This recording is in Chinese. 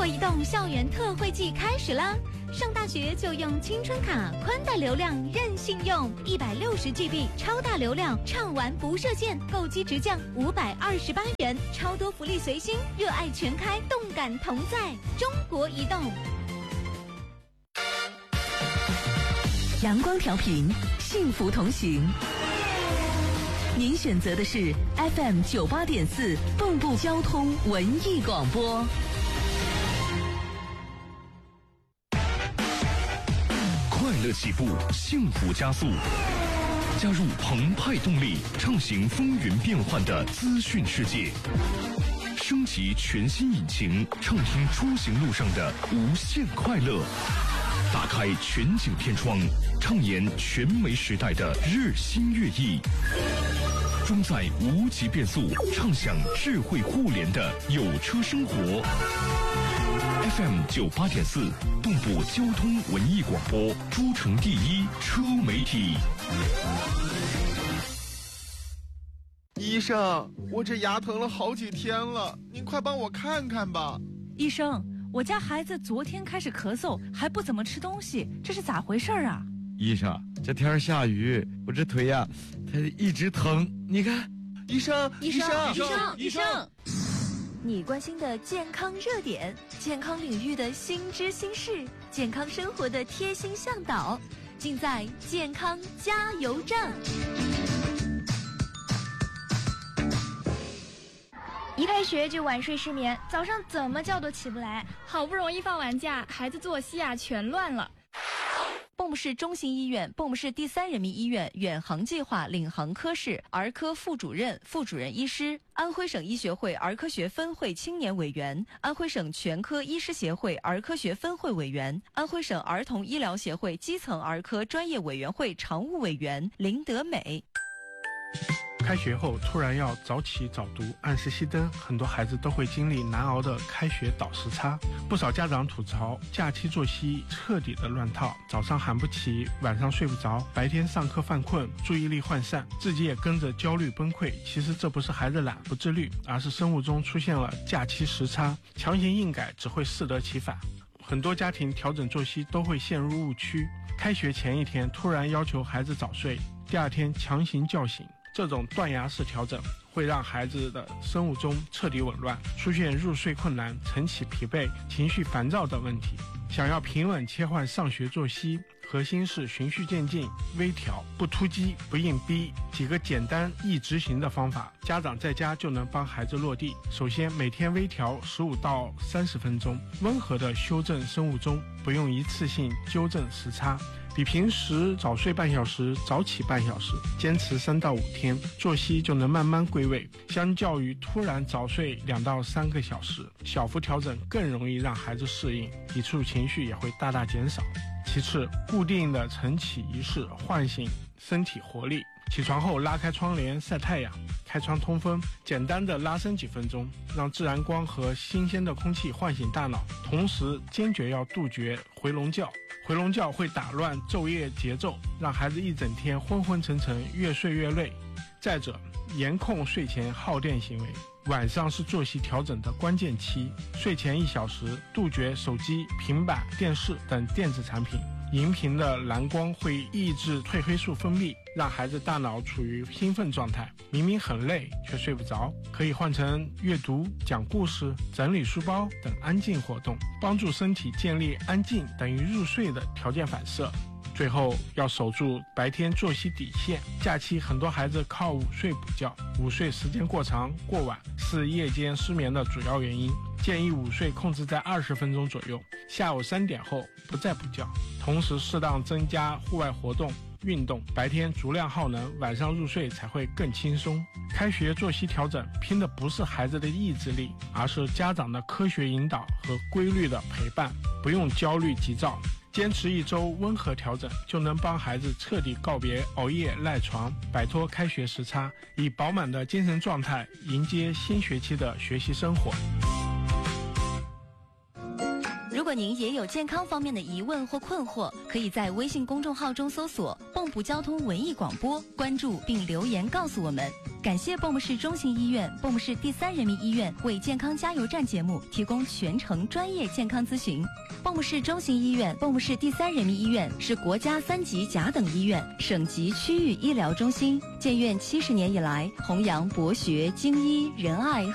国移动校园特惠季开始啦！上大学就用青春卡，宽带流量任性用，160GB 超大流量，畅玩不设限，购机直降528元，超多福利随心，热爱全开，动感同在。中国移动。 阳光调频，幸福同行。您选择的是 FM 98.4蚌埠交通文艺广播。 快乐起步，幸福加速。加入澎湃动力，畅行风云变幻的资讯世界。升级全新引擎，畅听出行路上的无限快乐。打开全景天窗，畅言全媒时代的日新月异。装载无极变速，畅享智慧互联的有车生活。FM 98.4，蚌埠交通文艺广播，诸城第一车媒体。 医生，我这牙疼了好几天了，您快帮我看看吧。 医生，我家孩子昨天开始咳嗽，还不怎么吃东西，这是咋回事啊？ 医生，这天下雨，我这腿呀，它一直疼。你看， 医生， 你关心的健康热点，健康领域的新知新事，健康生活的贴心向导，尽在健康加油站。 一开学就晚睡失眠，早上怎么叫都起不来，好不容易放完假，孩子作息全乱了。 蚌埠市中心医院、蚌埠市第3人民医院远航计划领航科室儿科副主任、副主任医师，安徽省医学会儿科学分会青年委员，安徽省全科医师协会儿科学分会委员，安徽省儿童医疗协会基层儿科专业委员会常务委员林德美。 开学后突然要早起早读，按时熄灯，很多孩子都会经历难熬的开学倒时差。不少家长吐槽假期作息彻底的乱套，早上喊不起，晚上睡不着，白天上课犯困，注意力涣散，自己也跟着焦虑崩溃。其实这不是孩子懒不自律，而是生物钟出现了假期时差，强行硬改只会适得其反。很多家庭调整作息都会陷入误区，开学前一天突然要求孩子早睡，第二天强行叫醒，这种断崖式调整会让孩子的生物钟彻底紊乱，出现入睡困难、晨起疲惫、情绪烦躁等问题。想要平稳切换上学作息，核心是循序渐进、微调，不突击、不硬逼，几个简单易执行的方法，家长在家就能帮孩子落地。首先，每天微调15到30分钟，温和的修正生物钟，不用一次性纠正时差。比平时早睡半小时，早起半小时，坚持3到5天，作息就能慢慢归位。相较于突然早睡2到3个小时，小幅调整更容易让孩子适应，抵触情绪也会大大减少。其次，固定的晨起仪式唤醒身体活力。起床后拉开窗帘晒太阳，开窗通风，简单的拉伸几分钟，让自然光和新鲜的空气唤醒大脑。同时坚决要杜绝回笼觉，回笼觉会打乱昼夜节奏，让孩子一整天昏昏沉沉，越睡越累。再者，严控睡前耗电行为，晚上是作息调整的关键期，睡前1小时杜绝手机、平板、电视等电子产品。荧屏的蓝光会抑制褪黑素分泌，让孩子大脑处于兴奋状态，明明很累却睡不着。可以换成阅读、讲故事、整理书包等安静活动，帮助身体建立安静等于入睡的条件反射。最后要守住白天作息底线，假期很多孩子靠午睡补觉，午睡时间过长过晚是夜间失眠的主要原因，建议午睡控制在20分钟左右，下午3点后不再补觉，同时适当增加户外活动运动，白天足量耗能，晚上入睡才会更轻松。开学作息调整拼的不是孩子的意志力，而是家长的科学引导和规律的陪伴，不用焦虑急躁，坚持1周温和调整，就能帮孩子彻底告别熬夜赖床，摆脱开学时差，以饱满的精神状态迎接新学期的学习生活。 如果您也有健康方面的疑问或困惑，可以在微信公众号中搜索蚌埠交通文艺广播，关注并留言告诉我们。感谢蚌埠市中心医院、蚌埠市第3人民医院为健康加油站节目提供全程专业健康咨询。蚌埠市中心医院、蚌埠市第3人民医院是国家3级甲等医院、省级区域医疗中心，建院70年以来，弘扬博学、精医、仁爱